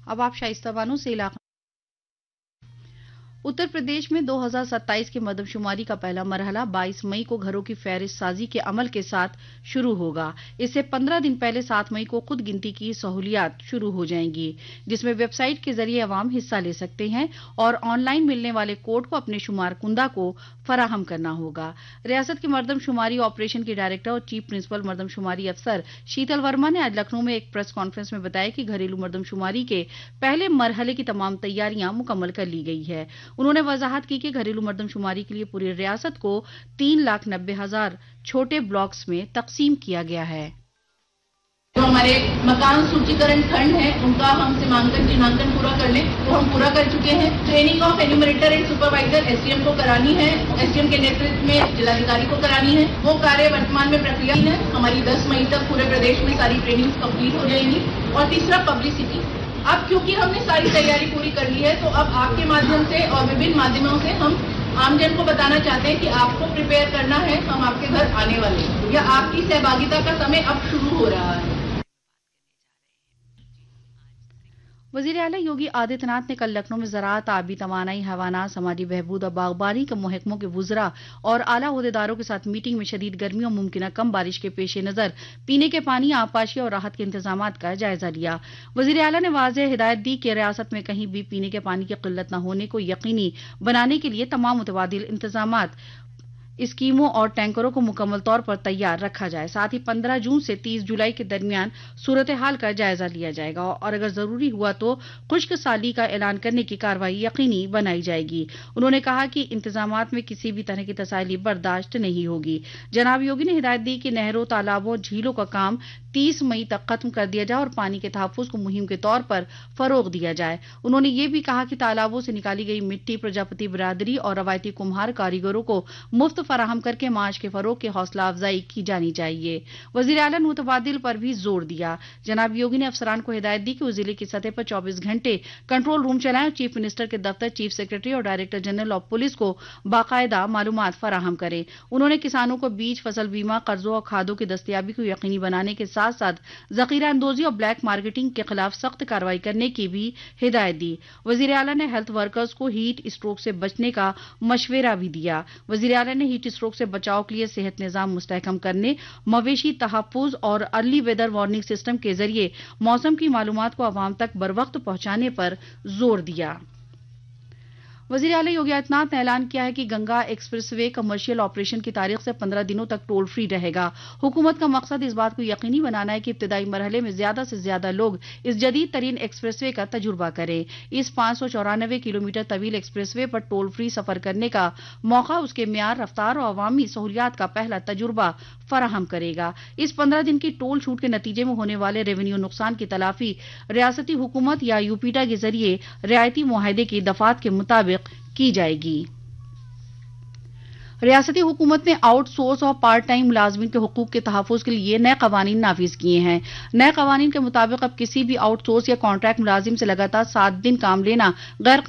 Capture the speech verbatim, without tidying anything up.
अब आप शाइस्ता बानो से इलाका। उत्तर प्रदेश में दो हज़ार सत्ताईस की मर्दमशुमारी का पहला मरहला बाईस मई को घरों की फहरिस्त साजी के अमल के साथ शुरू होगा। इससे पंद्रह दिन पहले सात मई को खुद गिनती की सहूलियात शुरू हो जाएंगी, जिसमें वेबसाइट के जरिए अवाम हिस्सा ले सकते हैं और ऑनलाइन मिलने वाले कोड को अपने शुमार कुंदा को फराहम करना होगा। रियासत के मर्दमशुमारी ऑपरेशन की डायरेक्टर और चीफ प्रिंसिपल मर्दमशुमारी अफसर शीतल वर्मा ने आज लखनऊ में एक प्रेस कॉन्फ्रेंस में बताया कि घरेलू मर्दमशुमारी के पहले मरहले की तमाम तैयारियां मुकम्मल कर ली गई है। उन्होंने वजाहत की कि घरेलू मर्दमशुमारी के लिए पूरी रियासत को तीन लाख नब्बे हजार छोटे ब्लॉक्स में तकसीम किया गया है। जो हमारे मकान सूचीकरण खंड है उनका हम सीमांकन चिन्हांकन पूरा कर लें वो हम पूरा कर चुके हैं। Training of enumerator and supervisor SDM को करानी है, एसडीएम के नेतृत्व में जिलाधिकारी को करानी है। वो कार्य वर्तमान में प्रक्रिया है। हमारी दस मई तक पूरे प्रदेश में सारी ट्रेनिंग कंप्लीट हो जाएंगी। और तीसरा पब्लिसिटी। अब क्योंकि हमने सारी तैयारी पूरी कर ली है तो अब आपके माध्यम से और विभिन्न माध्यमों से हम आमजन को बताना चाहते हैं कि आपको प्रिपेयर करना है, हम आपके घर आने वाले हैं या आपकी सहभागिता का समय अब शुरू हो रहा है। वजीर आला योगी आदित्यनाथ ने कल लखनऊ में ज़राअत, आबी तवानाई, हैवानात, समाजी बहबूद और बागबानी के महकमों के वुज़रा और आला ओहदेदारों के साथ मीटिंग में शदीद गर्मी और मुमकिन कम बारिश के पेश नज़र पीने के पानी, आबपाशी और राहत के इंतजाम का जायजा लिया। वजीर आला ने वाज़ेह हिदायत दी कि रियासत में कहीं भी पीने के पानी की किल्लत न होने को यकीनी बनाने के लिए तमाम मुतबादिल इंतजाम स्कीमों और टैंकरों को मुकम्मल तौर पर तैयार रखा जाए। साथ ही पंद्रह जून से तीस जुलाई के दरमियान सूरत हाल का जायजा लिया जाएगा और अगर जरूरी हुआ तो खुश्क साली का ऐलान करने की कार्रवाई यकीनी बनाई जाएगी। उन्होंने कहा कि इंतजामात में किसी भी तरह की तसाइली बर्दाश्त नहीं होगी। जनाब योगी ने हिदायत दी कि नहरों, तालाबों, झीलों का काम तीस मई तक खत्म कर दिया जाए और पानी के तहफ्फुज को मुहिम के तौर पर फरोग दिया जाए। उन्होंने ये भी कहा कि तालाबों से निकाली गई मिट्टी प्रजापति बिरादरी और रवायती कुम्हार कारीगरों को मुफ्त फराहम करके माश के फरोग की हौसला अफजाई की जानी चाहिए। वजीर आला ने मुतबादिल पर भी जोर दिया। जनाब योगी ने अफसरान को हिदायत दी कि वो जिले की सतह पर चौबीस घंटे कंट्रोल रूम चलाएं और चीफ मिनिस्टर के दफ्तर, चीफ सेक्रेटरी और डायरेक्टर जनरल ऑफ पुलिस को बाकायदा मालूमात फराहम करें। उन्होंने किसानों को बीज, फसल बीमा, कर्जों और खादों की दस्तयाबी को यकीनी बनाने के साथ साथ जखीरा अंदोजी और ब्लैक मार्केटिंग के खिलाफ सख्त कार्रवाई करने की भी हिदायत दी। वजीर आला ने हेल्थ वर्कर्स को हीट स्ट्रोक से बचने का मशवरा भी दिया। वजीर आला ने हीट स्ट्रोक से बचाव के लिए सेहत निजाम मुस्तहकम करने, मवेशी तहफ्फुज और अर्ली वेदर वार्निंग सिस्टम के जरिए मौसम की मालूमात को अवाम तक बरवक्त पहुंचाने पर जोर दिया। वजीर आला योगी आदित्यनाथ ने ऐलान किया है कि Ganga express way commercial operation की तारीख से पंद्रह दिनों तक टोल फ्री रहेगा। हुकूमत का मकसद इस बात को यकीनी बनाना है कि इब्तदाई मरहले में ज्यादा से ज्यादा लोग इस जदीद तरीन एक्सप्रेस वे का तजुर्बा करें। इस पांच सौ चौरानवे किलोमीटर तवील एक्सप्रेस वे पर टोल फ्री सफर करने का मौका उसके म्यार, रफ्तार और अवामी सहूलियात का पहला तजुर्बा फराहम करेगा। इस पंद्रह दिन की टोल छूट के नतीजे में होने वाले रेवेन्यू नुकसान की तलाफी रियासती हुकूमत या यूपीटा के जरिए रियायती मुआहदे की दफात के मुताबिक की जाएगी। रियासती हुकूमत ने आउटसोर्स और पार्ट टाइम मुलाजमीन के हुकूक के तहफ़्फ़ुज़ के लिए नए कवानीन नाफिज किए हैं। नए कवानीन के मुताबिक अब किसी भी आउटसोर्स या कॉन्ट्रैक्ट मुलाजिम से लगातार सात दिन काम लेना गैर